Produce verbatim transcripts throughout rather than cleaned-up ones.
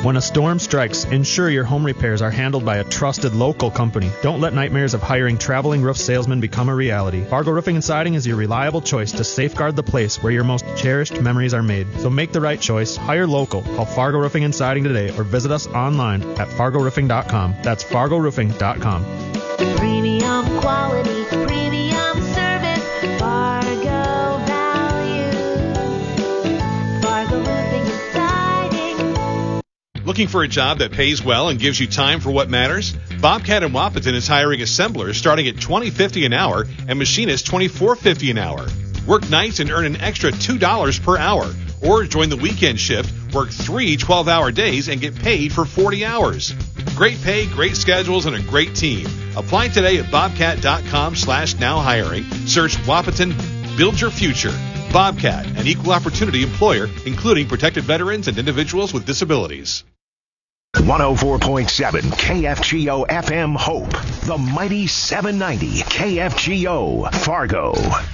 When a storm strikes, ensure your home repairs are handled by a trusted local company. Don't let nightmares of hiring traveling roof salesmen become a reality. Fargo Roofing and Siding is your reliable choice to safeguard the place where your most cherished memories are made. So make the right choice. Hire local. Call Fargo Roofing and Siding today or visit us online at fargo roofing dot com. That's fargo roofing dot com. Premium quality, premium service, Fargo value. Fargo Roofing and Siding. Looking for a job that pays well and gives you time for what matters? Bobcat in Wapaton is hiring assemblers starting at twenty dollars and fifty cents an hour and machinists twenty-four dollars and fifty cents an hour. Work nights and earn an extra two dollars per hour. Or join the weekend shift, work three twelve-hour days, and get paid for forty hours. Great pay, great schedules, and a great team. Apply today at bobcat dot com slash now hiring. Search Wapaton, build your future. Bobcat, an equal opportunity employer, including protected veterans and individuals with disabilities. one oh four point seven K F G O F M Hope. The mighty seven ninety K F G O Fargo.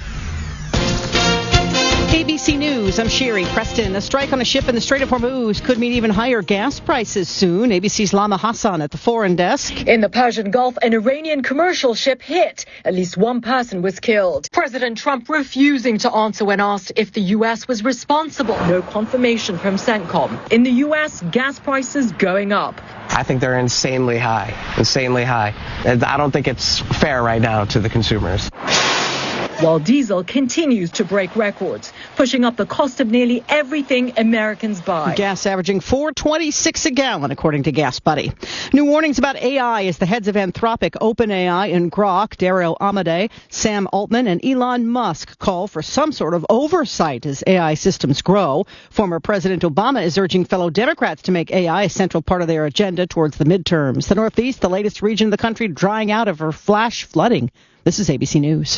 A B C News, I'm Sherry Preston. A strike on a ship in the Strait of Hormuz could mean even higher gas prices soon. A B C's Lama Hassan at the foreign desk. In the Persian Gulf, an Iranian commercial ship hit. At least one person was killed. President Trump refusing to answer when asked if the U S was responsible. No confirmation from CENTCOM. In the U S, gas prices going up. I think they're insanely high, insanely high. And I don't think it's fair right now to the consumers. While diesel continues to break records, pushing up the cost of nearly everything Americans buy. Gas averaging four twenty-six a gallon, according to Gas Buddy. New warnings about A I as the heads of Anthropic, OpenAI, and Grok, Dario Amodei, Sam Altman, and Elon Musk call for some sort of oversight as A I systems grow. Former President Obama is urging fellow Democrats to make A I a central part of their agenda towards the midterms. The Northeast, the latest region of the country, drying out of her flash flooding. This is A B C News.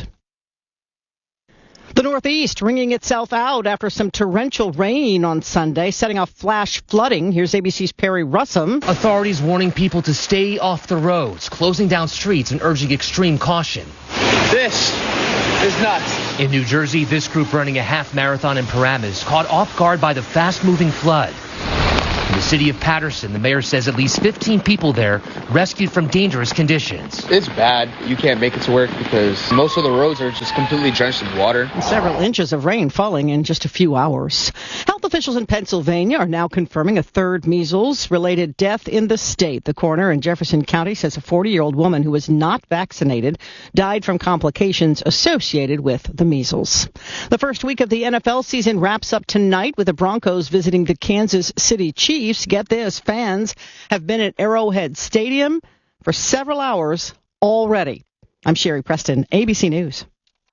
The Northeast wringing itself out after some torrential rain on Sunday, setting off flash flooding. Here's A B C's Perry Russum. Authorities warning people to stay off the roads, closing down streets and urging extreme caution. This is nuts. In New Jersey, this group running a half marathon in Paramus caught off guard by the fast-moving flood. In the city of Patterson, the mayor says at least fifteen people there rescued from dangerous conditions. It's bad. You can't make it to work because most of the roads are just completely drenched in water. Several inches of rain falling in just a few hours. Health officials in Pennsylvania are now confirming a third measles-related death in the state. The coroner in Jefferson County says a forty-year-old woman who was not vaccinated died from complications associated with the measles. The first week of the N F L season wraps up tonight with the Broncos visiting the Kansas City Chiefs. Get this, fans have been at Arrowhead Stadium for several hours already. I'm Sherry Preston, A B C News.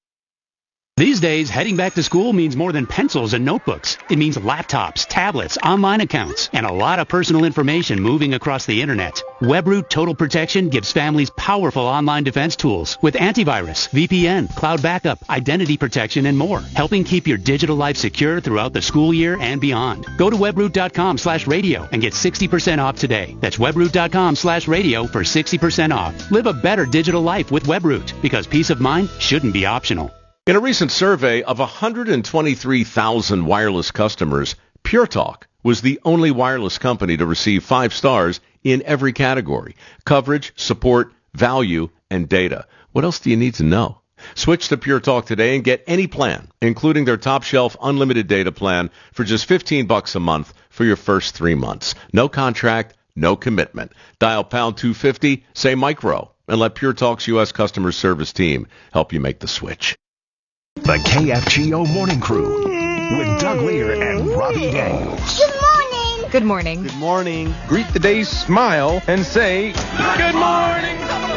These days, heading back to school means more than pencils and notebooks. It means laptops, tablets, online accounts, and a lot of personal information moving across the internet. WebRoot Total Protection gives families powerful online defense tools with antivirus, V P N, cloud backup, identity protection, and more, helping keep your digital life secure throughout the school year and beyond. Go to webroot.com slash radio and get sixty percent off today. That's webroot.com slash radio for sixty percent off. Live a better digital life with WebRoot, because peace of mind shouldn't be optional. In a recent survey of one hundred twenty-three thousand wireless customers, Pure Talk was the only wireless company to receive five stars in every category: coverage, support, value, and data. What else do you need to know? Switch to Pure Talk today and get any plan, including their top shelf unlimited data plan, for just fifteen bucks a month for your first three months. No contract, no commitment. Dial pound two fifty, say micro, and let Pure Talk's U S customer service team help you make the switch. The K F G O Morning Crew with Doug Lear and Robbie Daniels. Good morning. Good morning. Good morning. Greet the day, smile, and say, good morning.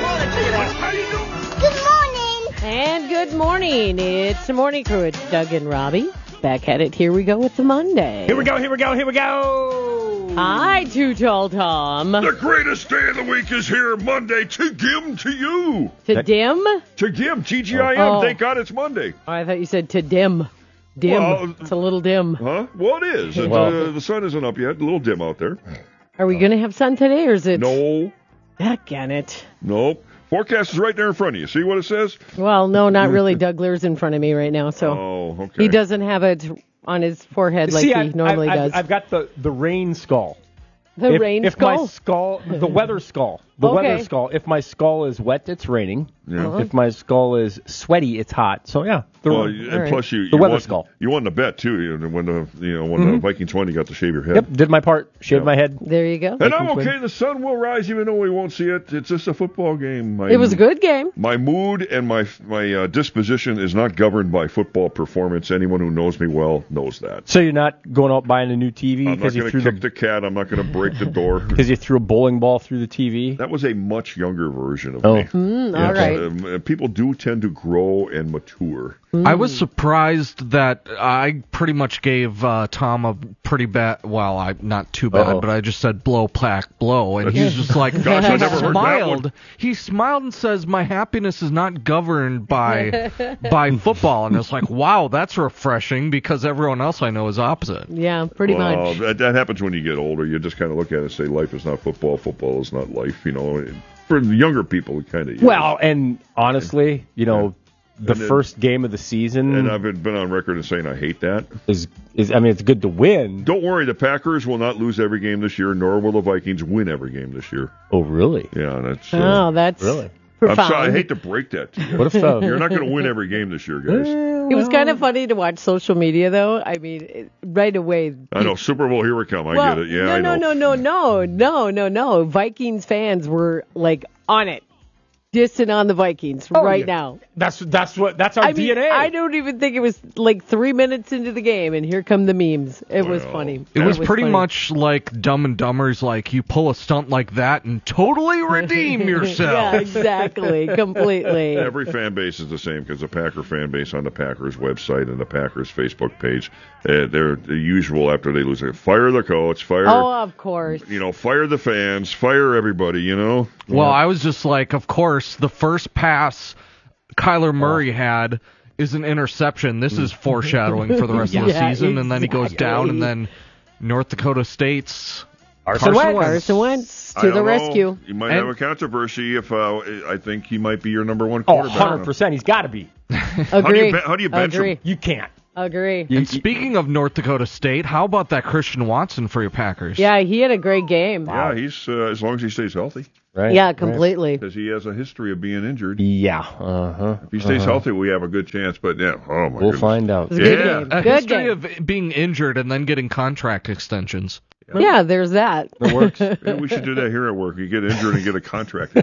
Good morning. And good morning. It's the Morning Crew. It's Doug and Robbie. Back at it. Here we go with the Monday. Here we go, here we go, here we go. Hi, Too Tall Tom. The greatest day of the week is here, Monday. To gim to you. To dim? To gim, T G I M. Oh. Thank God it's Monday. Oh, I thought you said to dim. Dim. Well, it's a little dim. Huh? Well, it is. It, well, uh, the sun isn't up yet. A little dim out there. Are we going to have sun today, or is it? No. Heck, it. Nope. Forecast is right there in front of you. See what it says? Well, no, not really. Doug Lear's in front of me right now, so oh, okay. He doesn't have it on his forehead like See, he I've, normally I've, does. I've got the, the rain skull. The if, rain if skull? my skull, the weather skull, the Okay. weather skull. If my skull is wet, it's raining. Yeah. Uh-huh. If my skull is sweaty, it's hot. So yeah, the, Well, and all right. plus you, the you weather won, skull. You won the bet too. You know, when the you know when the Mhm. Vikings won, you got to shave your head. Yep, did my part. Shaved Yeah. my head. There you go. And I'm okay. The sun will rise, even though we won't see it. It's just a football game. My, It was a good game. My mood and my my uh, disposition is not governed by football performance. Anyone who knows me well knows that. So you're not going out buying a new T V I'm not because you going threw to kick the the cat. I'm not going to break the door. because you threw a bowling ball through the T V. That was a much younger version of Oh. me. Mm, all right. Uh, people do tend to grow and mature. I was surprised that I pretty much gave uh, Tom a pretty bad, well, I not too bad, Uh-oh. but I just said blow, plaque, blow, and he's just like, Gosh, I he never heard that smiled. one. He smiled and says, my happiness is not governed by by football, and it's like, wow, that's refreshing because everyone else I know is opposite. Yeah, pretty well, much. That, that happens when you get older. You just kind of look at it and say, life is not football. Football is not life. You know, for the younger people, it kind of Well, and honestly, you know, the And then- first game of the season And I've been, been on record as saying I hate that. is is I mean it's good to win. Don't worry, the Packers will not lose every game this year, nor will the Vikings win every game this year. Oh, really? Yeah, that's. Uh, Oh, that's really. I'm profound. sorry, I hate to break that to you. What if uh, You're not going to win every game this year, guys. It was kind of funny to watch social media, though. I mean, it, right away. I know, Super Bowl, here we come. I well, get it. Yeah, no, I know. no, no, no, no, no, no, no. Vikings fans were like on it, dissing on the Vikings Oh, right yeah. now. That's that's what that's our I mean, D N A. I don't even think it was like three minutes into the game, and here come the memes. It was Well, funny. It was pretty funny. much like Dumb and Dumber's, like you pull a stunt like that and totally redeem yourself. Yeah, exactly, completely. Every fan base is the same because the Packer fan base on the Packers website and the Packers Facebook page, uh, they're the usual after they lose it. Fire the coach, fire, Oh, of course. you know, fire the fans, fire everybody, you know. Well, I was just like, of course, the first pass Kyler Murray had is an interception. This is foreshadowing for the rest of the Yeah, season, and then he goes exactly. down, and then North Dakota State's Carson Wentz. Carson Wentz I to the don't know. rescue. You might And- have a controversy if uh, I think he might be your number one Oh, quarterback. one hundred percent. He's got to be. How do Agree. you, be- how do you bench Agree. him? You can't. Agree. And speaking of North Dakota State, how about that Christian Watson for your Packers? Yeah, he had a great game. Yeah, he's uh, as long as he stays healthy, Right. Yeah, completely. because he has a history of being injured. Yeah. Uh huh. If he stays healthy, we have a good chance. But yeah, oh my We'll goodness. find out. It was a good Yeah. game. A Good history game. of being injured and then getting contract extensions. Yeah, there's that. It works. Maybe we should do that here at work. You get injured and get a contract.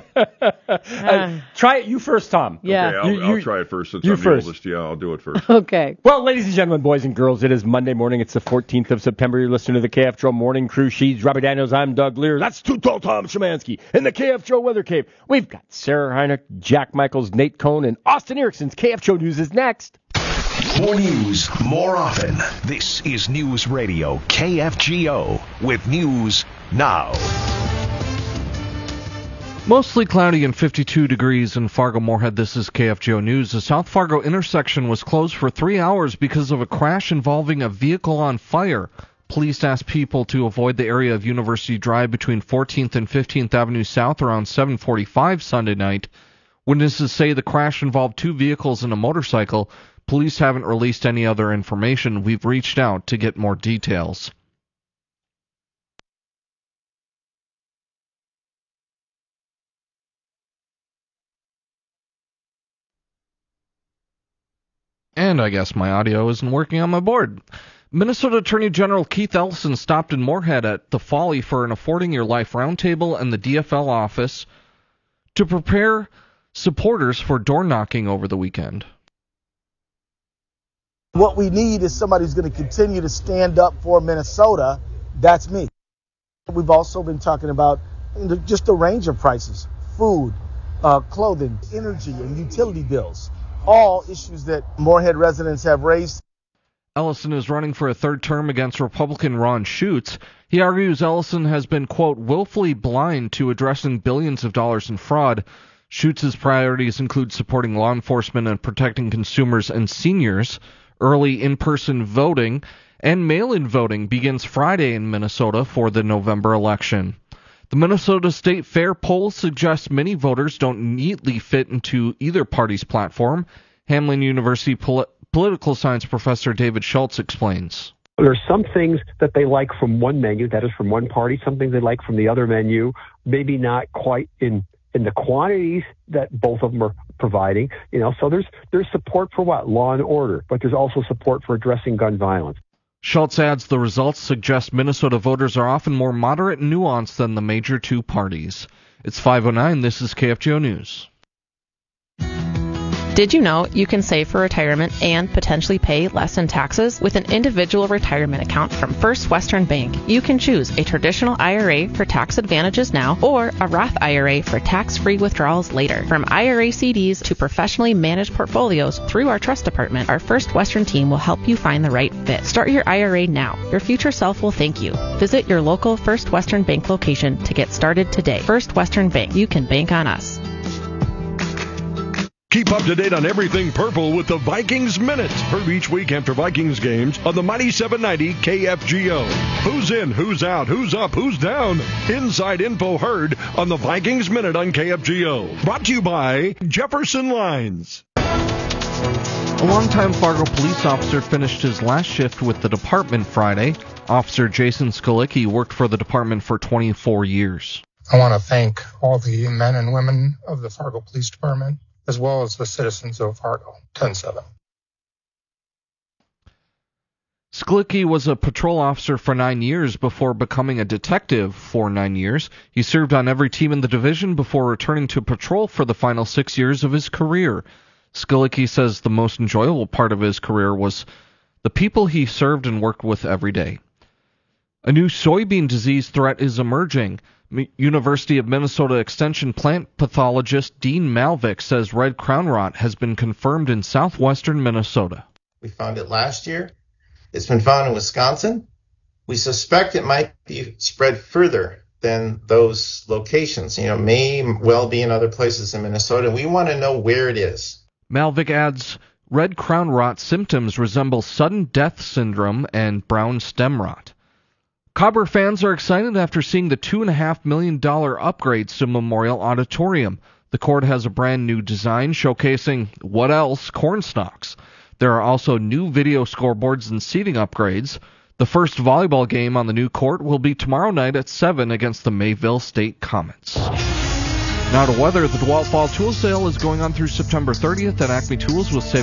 Uh, try it. You first, Tom. Yeah. Okay, I'll, You- I'll you- try it first since you I'm first. the oldest. Yeah, I'll do it first. Okay. Well, ladies and gentlemen, boys and girls, it is Monday morning. It's the fourteenth of September. You're listening to the K F Joe Morning Crew. She's Robbie Daniels. I'm Doug Lear. That's Too Tall Tom Szymanski in the K F Joe Weather Cave. We've got Sarah Hynek, Jack Michaels, Nate Cohn, and Austin Erickson's K F Joe News is next. More news, more often. This is News Radio K F G O with news now. Mostly cloudy and fifty-two degrees in Fargo-Moorhead. This is K F G O News. The South Fargo intersection was closed for three hours because of a crash involving a vehicle on fire. Police asked people to avoid the area of University Drive between fourteenth and fifteenth Avenue South around seven forty-five Sunday night. Witnesses say the crash involved two vehicles and a motorcycle. Police haven't released any other information. We've reached out to get more details. And I guess my audio isn't working on my board. Minnesota Attorney General Keith Ellison stopped in Moorhead at the Folly for an Affording Your Life roundtable and the D F L office to prepare supporters for door knocking over the weekend. What we need is somebody who's going to continue to stand up for Minnesota. That's me. We've also been talking about just a range of prices, food, uh, clothing, energy, and utility bills, all issues that Moorhead residents have raised. Ellison is running for a third term against Republican Ron Schutz. He argues Ellison has been, quote, willfully blind to addressing billions of dollars in fraud. Schutz's priorities include supporting law enforcement and protecting consumers and seniors. Early in-person voting and mail-in voting begins Friday in Minnesota for the November election. The Minnesota State Fair poll suggests many voters don't neatly fit into either party's platform. Hamline University pol- political science professor David Schultz explains. There's some things that they like from one menu, that is from one party, some things they like from the other menu, maybe not quite in, in the quantities that both of them are providing. You know, so there's there's support for what? Law and order, but there's also support for addressing gun violence. Schultz adds the results suggest Minnesota voters are often more moderate and nuanced than the major two parties. It's five oh nine. This is K F G O News. Did you know you can save for retirement and potentially pay less in taxes with an individual retirement account from First Western Bank? You can choose a traditional I R A for tax advantages now or a Roth I R A for tax-free withdrawals later. From I R A C Ds to professionally managed portfolios through our trust department, our First Western team will help you find the right fit. Start your I R A now. Your future self will thank you. Visit your local First Western Bank location to get started today. First Western Bank. You can bank on us. Keep up to date on everything purple with the Vikings Minute. Heard each week after Vikings games on the Mighty seven ninety K F G O. Who's in, who's out, who's up, who's down? Inside info heard on the Vikings Minute on K F G O. Brought to you by Jefferson Lines. A longtime Fargo police officer finished his last shift with the department Friday. Officer Jason Skolicki worked for the department for twenty-four years. I want to thank all the men and women of the Fargo Police Department, as well as the citizens of Fargo. ten seven. Skolicki was a patrol officer for nine years before becoming a detective for nine years. He served on every team in the division before returning to patrol for the final six years of his career. Skolicki says the most enjoyable part of his career was the people he served and worked with every day. A new soybean disease threat is emerging. University of Minnesota Extension plant pathologist Dean Malvik says red crown rot has been confirmed in southwestern Minnesota. We found it last year. It's been found in Wisconsin. We suspect it might be spread further than those locations. You know, may well be in other places in Minnesota. We want to know where it is. Malvik adds red crown rot symptoms resemble sudden death syndrome and brown stem rot. Cobber fans are excited after seeing the two point five million dollars upgrades to Memorial Auditorium. The court has a brand new design showcasing, what else, corn stalks. There are also new video scoreboards and seating upgrades. The first volleyball game on the new court will be tomorrow night at seven against the Mayville State Comets. Now to weather, the DeWalt Fall Tool Sale is going on through September thirtieth at Acme Tools with savings